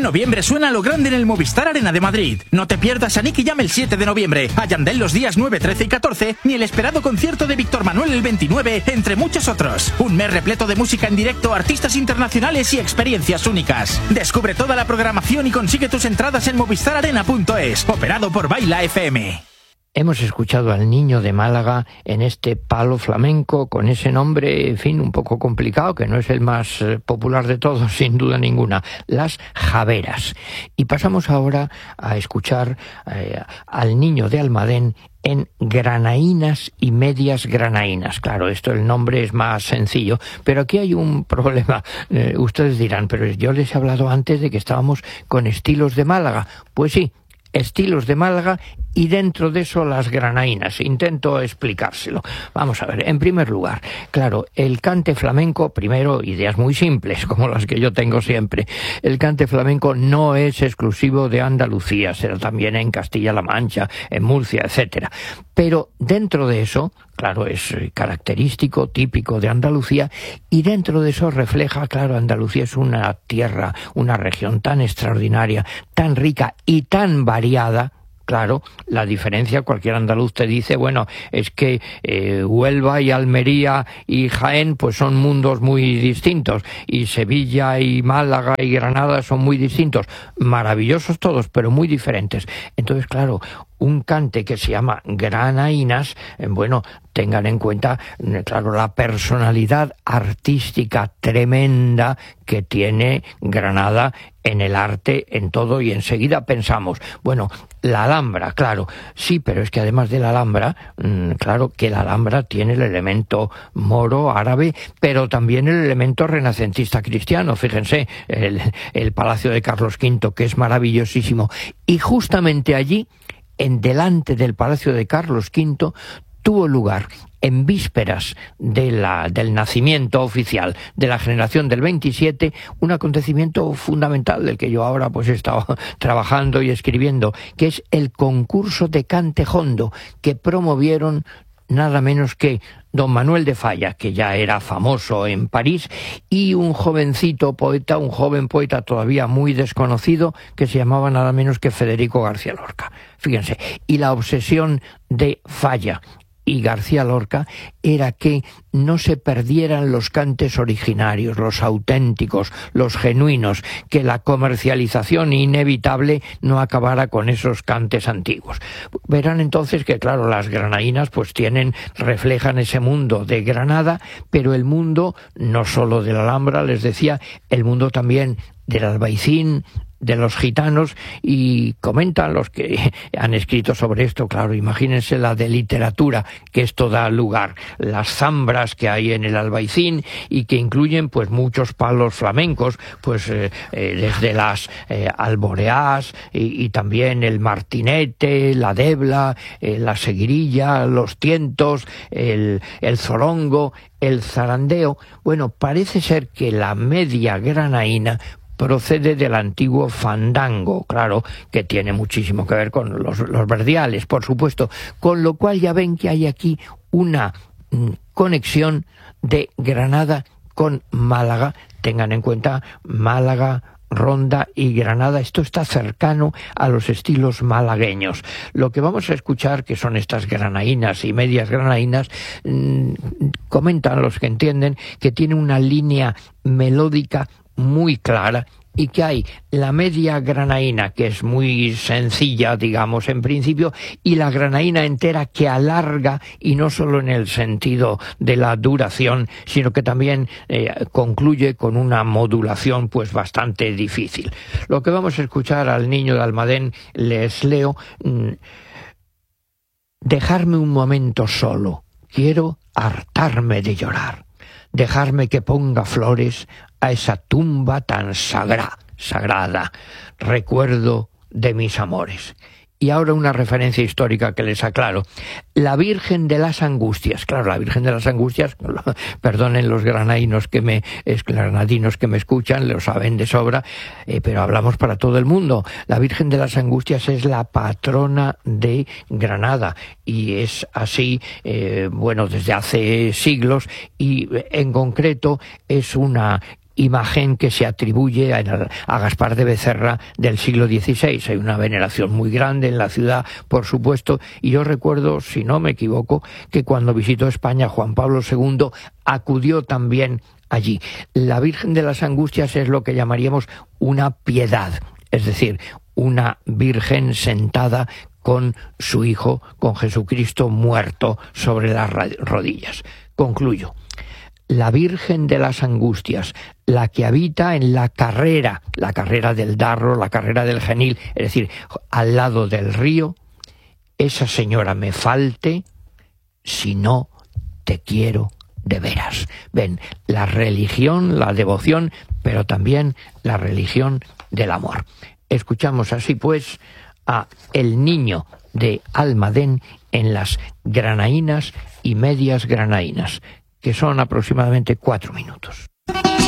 Noviembre suena a lo grande en el Movistar Arena de Madrid. No te pierdas a Nicky Jam el 7 de noviembre, a Yandel los días 9, 13 y 14, ni el esperado concierto de Víctor Manuel el 29, entre muchos otros. Un mes repleto de música en directo, artistas internacionales y experiencias únicas. Descubre toda la programación y consigue tus entradas en movistararena.es, operado por Baila FM. Hemos escuchado al Niño de Málaga en este palo flamenco con ese nombre, en fin, un poco complicado, que no es el más popular de todos, sin duda ninguna, Las Javeras. Y pasamos ahora a escuchar al Niño de Almadén en Granaínas y Medias Granaínas. Claro, esto el nombre es más sencillo, pero aquí hay un problema. Ustedes dirán, pero yo les he hablado antes de que estábamos con estilos de Málaga. Pues sí, estilos de Málaga y dentro de eso las granaínas. Intento explicárselo. Vamos a ver, en primer lugar, claro, el cante flamenco, primero, ideas muy simples, como las que yo tengo siempre. El cante flamenco no es exclusivo de Andalucía, será también en Castilla-La Mancha, en Murcia, etcétera. Pero dentro de eso, claro, es característico, típico de Andalucía, y dentro de eso refleja, claro, Andalucía es una tierra, una región tan extraordinaria, tan rica y tan variada. Claro, la diferencia, cualquier andaluz te dice, bueno, es que Huelva y Almería y Jaén pues son mundos muy distintos, y Sevilla y Málaga y Granada son muy distintos, maravillosos todos, pero muy diferentes. Entonces, claro, un cante que se llama Granaínas, bueno, tengan en cuenta, claro, la personalidad artística tremenda que tiene Granada en el arte, en todo, y enseguida pensamos, bueno, la Alhambra, claro, sí, pero es que además de la Alhambra, claro que la Alhambra tiene el elemento moro, árabe, pero también el elemento renacentista cristiano. Fíjense, el Palacio de Carlos V, que es maravillosísimo, y justamente allí, en delante del Palacio de Carlos V, tuvo lugar en vísperas del nacimiento oficial de la generación del 27, un acontecimiento fundamental del que yo ahora pues he estado trabajando y escribiendo, que es el concurso de cante jondo que promovieron nada menos que don Manuel de Falla, que ya era famoso en París, y un jovencito poeta, un joven poeta todavía muy desconocido, que se llamaba nada menos que Federico García Lorca. Fíjense, y la obsesión de Falla y García Lorca era que no se perdieran los cantes originarios, los auténticos, los genuinos, que la comercialización inevitable no acabara con esos cantes antiguos. Verán entonces que, claro, las granaínas pues reflejan ese mundo de Granada, pero el mundo no solo de la Alhambra, les decía, el mundo también del Albaicín, de los gitanos, y comentan los que han escrito sobre esto, claro, imagínense la de literatura que esto da lugar, las zambras que hay en el Albaicín y que incluyen pues muchos palos flamencos, pues desde las alboreás y también el martinete, la debla, la seguirilla, los tientos, el zorongo, el zarandeo. Bueno, parece ser que la media granaína procede del antiguo fandango, claro, que tiene muchísimo que ver con los verdiales, por supuesto, con lo cual ya ven que hay aquí una conexión de Granada con Málaga. Tengan en cuenta Málaga, Ronda y Granada, esto está cercano a los estilos malagueños. Lo que vamos a escuchar, que son estas granaínas y medias granaínas, comentan los que entienden que tiene una línea melódica muy clara, y que hay la media granaína, que es muy sencilla, digamos, en principio, y la granaína entera, que alarga, y no solo en el sentido de la duración, sino que también concluye con una modulación pues bastante difícil. Lo que vamos a escuchar al Niño de Almadén, les leo: dejarme un momento solo, quiero hartarme de llorar, dejarme que ponga flores a esa tumba tan sagrada, recuerdo de mis amores. Y ahora una referencia histórica que les aclaro. La Virgen de las Angustias. Claro, la Virgen de las Angustias, perdonen los granadinos que me escuchan, lo saben de sobra, pero hablamos para todo el mundo. La Virgen de las Angustias es la patrona de Granada, y es así, bueno, desde hace siglos, y en concreto es una imagen que se atribuye a Gaspar de Becerra del siglo XVI. Hay una veneración muy grande en la ciudad, por supuesto, y yo recuerdo, si no me equivoco, que cuando visitó España Juan Pablo II acudió también allí. La Virgen de las Angustias es lo que llamaríamos una piedad, es decir, una Virgen sentada con su Hijo, con Jesucristo muerto sobre las rodillas. Concluyo. La Virgen de las Angustias, la que habita en la carrera del Darro, la carrera del Genil, es decir, al lado del río, esa señora me falte si no te quiero de veras. Ven, la religión, la devoción, pero también la religión del amor. Escuchamos así pues a El Niño de Almadén en las granaínas y medias granaínas, que son aproximadamente 4 minutos.